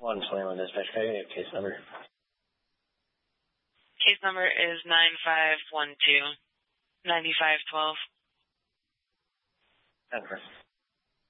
121 dispatch. Can I get a case number? Case number is 9512. 9512. 10%.